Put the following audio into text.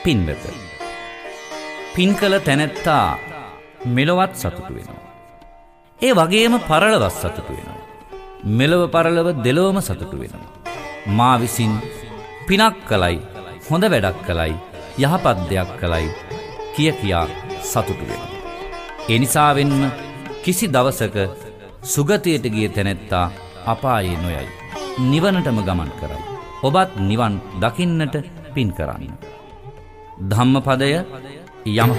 පින්වත. පින් කළ තැනැත්තා මෙලොවත් සතුටු වෙනවා. ඒ වගේම පරලොවත් සතුටු වෙනවා. මෙලොව පරලොව දෙලොවම සතුටු වෙනවා. මා විසින් පිනක් කළයි, හොඳ වැඩක් කළයි, යහපත් දෙයක් කළයි කියා සතුටු වෙනවා. ඒ නිසාවෙන්ම කිසි දවසක සුගතියට ගිය තැනැත්තා අපායේ නොයයි. නිවනටම ගමන් කරයි. ඔබත් නිවන් දකින්නට පින් කරන්න. ධම්මපදය යම